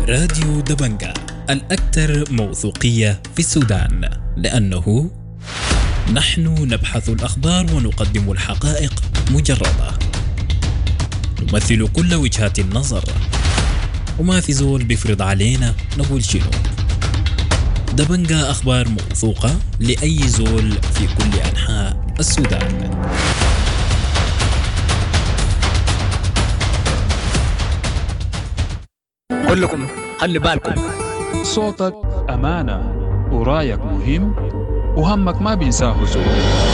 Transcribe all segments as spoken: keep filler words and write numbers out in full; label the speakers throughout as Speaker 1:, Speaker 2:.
Speaker 1: راديو دبنجة الأكثر موثوقية في السودان، لأنه نحن نبحث الأخبار ونقدم الحقائق مجردة، نمثل كل وجهات النظر، وما في زول بيفرض علينا نقول شنو. دبنجة أخبار موثوقة لأي زول في كل أنحاء السودان.
Speaker 2: كلكم خلي بالكم،
Speaker 3: صوتك أمانة ورايك مهم وهمك ما بينساه زول.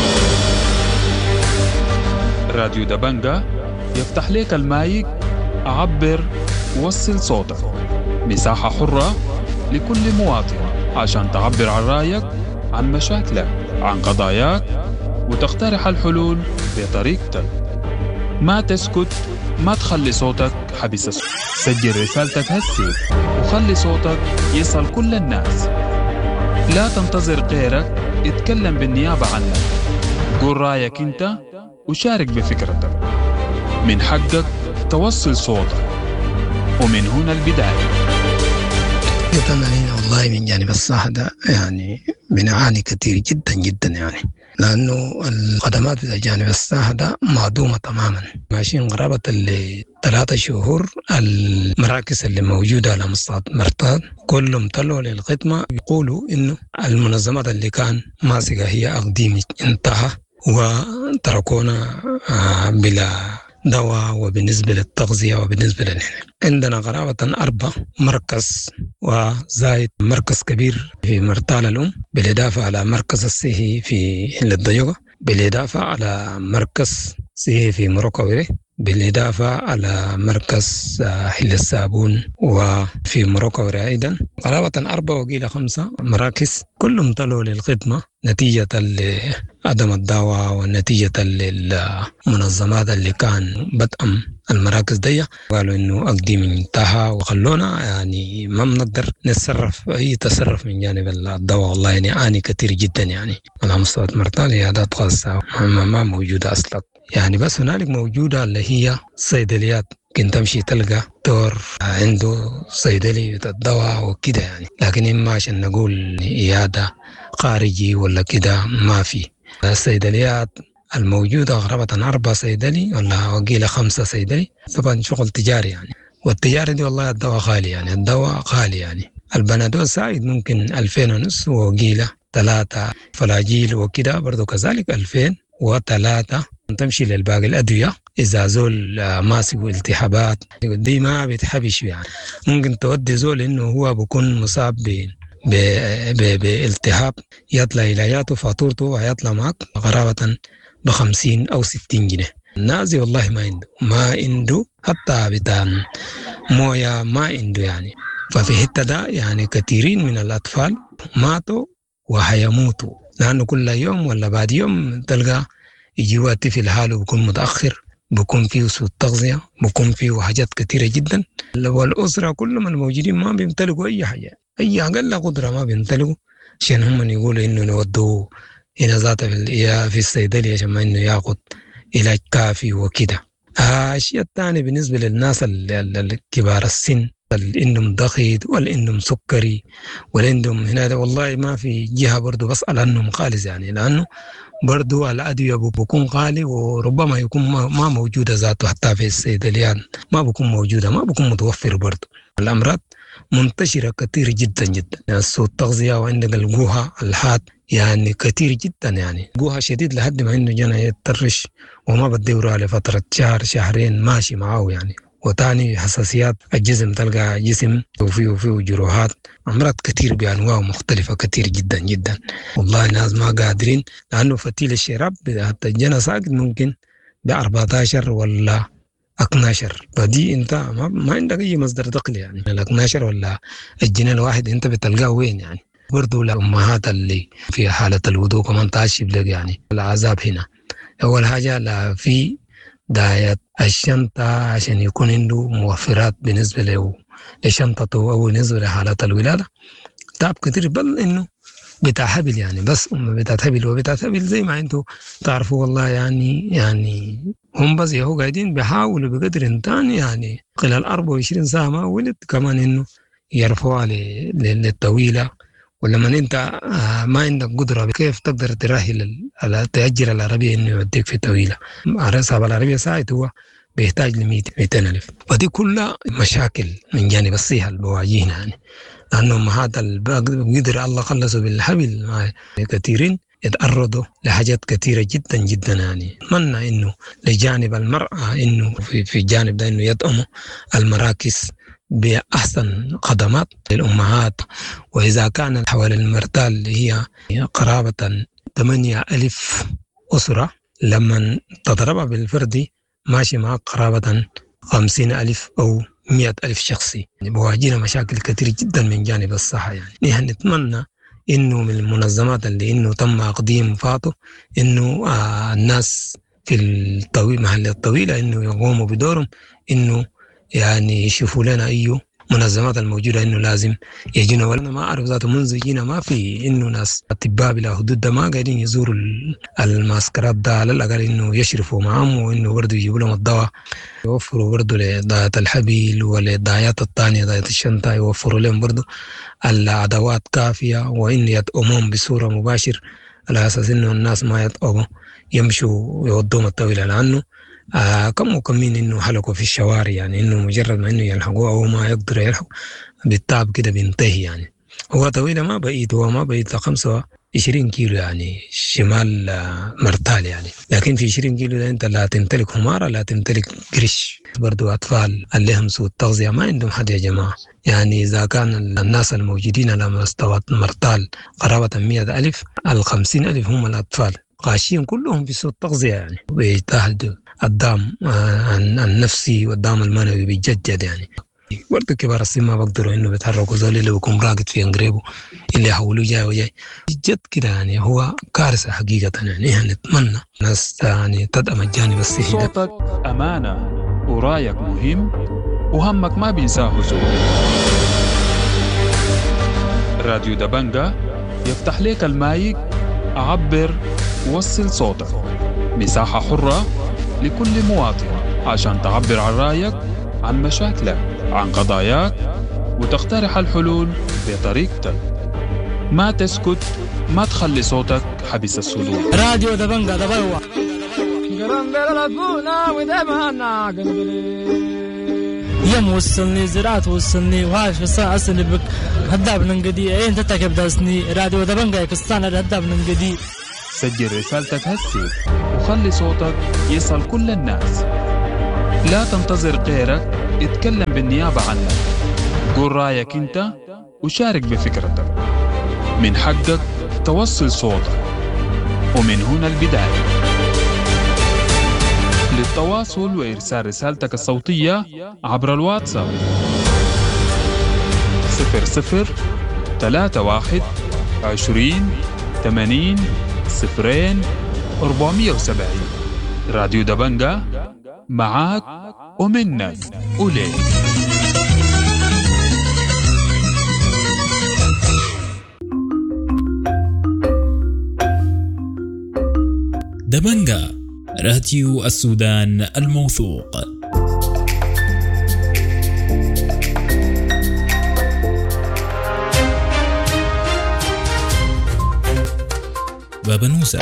Speaker 3: راديو دبنجة يفتح لك المايك، عبر ووصل صوتك. مساحة حرة لكل مواطن عشان تعبر عن رايك، عن مشاكلك، عن قضاياك، وتقترح الحلول بطريقتك. ما تسكت، ما تخلي صوتك حبس الصوت. سجل رسالتك هسي وخلي صوتك يصل كل الناس. لا تنتظر غيرك اتكلم بالنيابة عنك. قول رأيك انت وشارك بفكرتك. من حقك توصل صوتك، ومن هنا البداية.
Speaker 4: أنا والله من جانب الصحة يعني بنعاني كثير جدا جدا، يعني لأنه الخدمات في جانب الصحة معدومة تماما. ماشيين قرابة اللي ثلاثة شهور المراكز اللي موجودة على مستوى مرتاد كلهم طلعوا للخدمة، يقولوا إنه المنظمات اللي كان ماسكة هي أقديم انتهى وتركونا بلا دواء، وبالنسبة للتغذية وبالنسبة للحين عندنا قرابة أربع مركز وزايد مركز كبير في مرتال الأم، بالإضافة على مركز الصحي في حل الضيقة، بالإضافة على مركز صحي في مروكوري، بالإضافة على مركز حل الصابون وفي مروكوري أيضا. قرابة أربع وقيلة خمسة مراكز كلهم طلعوا للخدمة نتيجة عدم الدواء ونتيجة المنظمات اللي كان بدأم المراكز دي قالوا إنه أقديم انتهى وخلونا يعني ما بنقدر نتصرف أي تصرف من جانب الدواء. والله يعني آني كتير جدا، يعني على مستوى مرتان عيادات خاصة ما موجودة أصلا، يعني بس هنالك موجودة اللي هي صيدليات، كنت تمشي تلقى دور عنده صيدلي الدواء وكده يعني، لكن إما عشان نقول عيادة خارجي ولا كده ما في. الصيدليات الموجودة غرابة أربع صيدلي ولا وقيلة خمسة صيدلي، طبعا شغل تجاري يعني، والتجاري دي والله الدواء غالي، يعني الدواء غالي، يعني البنادول سايد ممكن ألفين ونص وقيلة ثلاثة، فلاجيل وكده برضو كذلك ألفين وثلاثة. تمشي للباقي الأدوية إذا زول ماسك التهابات دي ما بيتحبش، يعني ممكن تودي زول إنه هو بيكون مصاب ب بالتهاب يطلع علاجاته فاتورته ويطلع معك قرابة بخمسين أو ستين جنيه. النازي والله ما عنده ما عنده حتى بتاع موية ما عنده، يعني ففي حتة ده يعني كثيرين من الأطفال ماتوا وهيموتوا، لأنه كل يوم ولا بعد يوم تلقى يجي وقت في الحال وبكون متأخر، بكون فيه سوء تغذية، بكون فيه حاجات كثيرة جدا، والأسرة كلهم الموجودين ما بيمتلكوا أي حاجة، أي أقل قدرة ما بيمتلكوا، عشان هم يقولوا إنه نودوه هنا ذاته في الصيدلية عشان ما إنه يأخذ علاج كافي وكده. الشيء الثاني بالنسبة للناس الكبار السن اللي عندهم ضغط ولا عندهم سكري ولا عندهم هنا، والله ما في جهة برضو بسأل عنهم خالص، يعني لأنه برضو الأدوية بكون غالي وربما يكون ما موجودة ذاته، حتى في الصيدليات ما بكون موجودة، ما بكون متوفر برضو. الأمراض منتشرة كثير جدا جدا، يعني سوء التغذية وعندك الجوها الحاد يعني كثير جدا، يعني جوها شديد لحد ما إنه جنا يتطرش وما بديورها لفترة شهر شهرين ماشي معه يعني. وتاني حساسيات الجسم، تلقى جسم وفيه وفيه جروحات، أمراض كتير بأنواع مختلفة كتير جدا جدا. والله الناس ما قادرين، لأنه فتيل الشراب حتى الجنة ساقط ممكن بأربعة عشر ولا اثناشر، فدي انت ما, ما عندك أي مصدر دخل، يعني ال اثناشر ولا الجنيه الواحد انت بتلقاه وين يعني. برضو الأمهات اللي في حالة الوضوء كمان تعشب لك يعني العذاب هنا. أول حاجة لا في داية الشنطة عشان يكون عنده موفرات بالنسبة له لشنطته أو بالنسبة لحالات الولادة، تعب كتير، بل إنه بتحبل يعني، بس أم بتحبل وبتحبل زي ما أنتوا تعرفوا. والله يعني يعني هم بس يهو قاعدين بيحاولوا بقدر إمكان يعني خلال أربعة وعشرين ساعة ما ولد كمان إنه يرفعها للطويلة، ولما انت ما عندك قدرة كيف تقدر تراهي تأجر العربية انه يوديك في طويلة. صاحب العربية ساعد هو بيحتاج ل مئتين ألف، ودي كلها مشاكل من جانب الصحة اللي بواجهنا يعني، لأنهم هذا قدر الله خلصوا بالحبل كثيرين يتعرضوا لحاجات كثيرة جدا جدا يعني. أتمنى إنه لجانب المرأة إنه في في الجانب ده إنه يدعموا المراكز بأحسن خدمات للأمهات. وإذا كان حوالي المرتال اللي هي قرابة ثمانية ألف أسرة، لما تضربها بالفردي ماشي معك قرابة خمسين ألف أو مئة ألف شخصي. يعني بواجهنا مشاكل كثير جدا من جانب الصحة يعني. نحن نتمنى إنه من المنظمات اللي إنه تم أقديم فاته إنه آه الناس في الطويل محل الطويلة إنه يقوموا بدورهم، إنه يعني يشوفوا لنا أيه منظمات الموجودة إنه لازم يجينا. وأنا ما أعرف ذاته منذ جينا ما في إنه ناس أطباء بلا حدود ده ما قاعدين يزوروا المعسكرات ده، على الأقل إنه يشرفوا معهم وإنه برضو يجيبوا لهم الدواء، يوفروا برضو لضاية الحبيل ولضايات الثانية ضاية الشنطة، يوفروا لهم برضو الأدوات كافية، وإن يتأمون بصورة مباشر على أساس إنه الناس ما يتأموا يمشوا يودوهم الطويلة، لأنه آه كم وكمين إنه حلقوا في الشوارع يعني، إنه مجرد ما إنه يلحقوه أو ما يقدر يلحق بالتعب كده بينتهي يعني. هو طويلة ما بعيد، هو ما بعيد خمسة عشرين كيلو يعني شمال آه مرتال يعني، لكن في عشرين كيلو ده أنت لا تمتلك حمارة لا تمتلك قرش. برضو أطفال اللي هم سوء التغذية ما عندهم حد يا جماعة يعني. إذا كان الناس الموجودين على مستوى مرتال قرابة مئة ألف، الخمسين ألف هم الأطفال غاشين كلهم في سوء التغذية يعني، ويتاهدوا الدعم النفسي والدعم المعنوي بيتجدد يعني. برضو كبار السن ما بقدروا إنه بيتحركوا زول اللي بيكون راقد في أنقريبه اللي يحولوا جاي وجاي جد كده يعني. هو كارثة حقيقة يعني. إحنا نتمنى ناس يعني تدعم الجانب الصحي.
Speaker 3: صوتك أمانة ورايك مهم وهمك ما بينساه زول. راديو دبنجة يفتح لك المايك، عبر ووصل صوتك. مساحة حرة لكل مواطن عشان تعبر عن رأيك، عن مشاكلك، عن قضاياك، وتقترح الحلول بطريقتك. ما تسكت، ما تخلي صوتك حبس الصدور.
Speaker 2: راديو دبنجة دبوا يم وصلني زرعت وصلني وهاش في الساعة أسني بك هداب ننقدي أين تتكب داسني. راديو دبنجة كستان الهداب ننقدي.
Speaker 3: سجل رسالتك هسي وخلي صوتك يصل كل الناس. لا تنتظر غيرك اتكلم بالنيابة عنك. قول رأيك انت وشارك بفكرتك. من حقك توصل صوتك، ومن هنا البداية. للتواصل وإرسال رسالتك الصوتية عبر الواتساب صفر صفر ثلاثة واحد عشرين ثمانين صفرين أربعمية وسبعين. راديو دبنجة معاك ومنك وليك.
Speaker 1: دبنجة راديو السودان الموثوق. بابا نوسة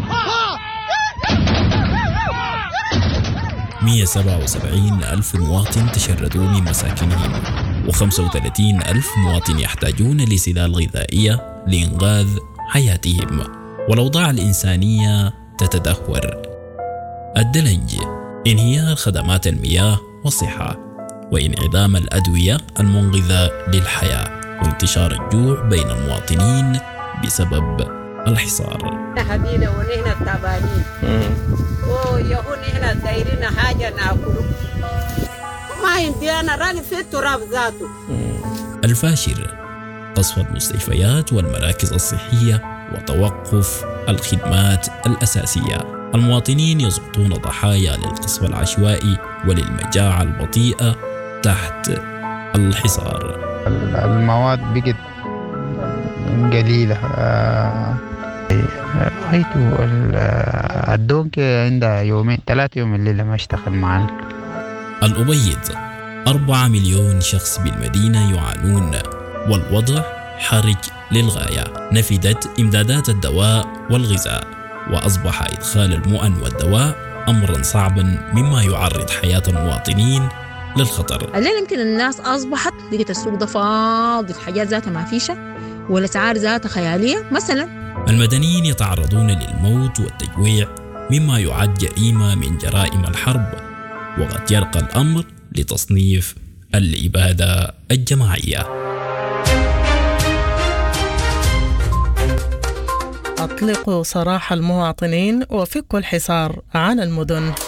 Speaker 1: مئة وسبعة وسبعين ألف مواطن تشردوا من مساكنهم، وخمسة وثلاثين ألف مواطن يحتاجون لسلال غذائية لإنقاذ حياتهم، والأوضاع الإنسانية تتدهور. الدلنج، انهيار خدمات المياه والصحة، وانعدام الأدوية المنقذة للحياة، وانتشار الجوع بين المواطنين بسبب الحصار.
Speaker 5: حبينا ونحن التعبانين ويهون نحن دايرين حاجة ناكله ما يمدينا راقد في التراب ذاته.
Speaker 1: الفاشر، قصف المستشفيات والمراكز الصحية وتوقف الخدمات الأساسية. المواطنين يسقطون ضحايا للقصف العشوائي وللمجاعة البطيئة تحت الحصار.
Speaker 6: المواد بقت قليلة. رأيته الدونك عندها يومين ثلاثة يوم الليلة ما اشتغل معنا.
Speaker 1: الأبيض، أربعة مليون شخص بالمدينة يعانون، والوضع حرج للغاية. نفدت إمدادات الدواء والغذاء، وأصبح إدخال المؤن والدواء أمرا صعبا مما يعرض حياة المواطنين للخطر.
Speaker 7: الليل يمكن الناس أصبحت لقيت السوق ده فاضي، الحاجات ذاتها ما فيشة والأسعار ذاتها خيالية. مثلا
Speaker 1: المدنيين يتعرضون للموت والتجويع مما يعد جريمة من جرائم الحرب، وقد يرقى الأمر لتصنيف الإبادة الجماعية.
Speaker 8: أطلقوا سراح المواطنين وفكوا الحصار عن المدن.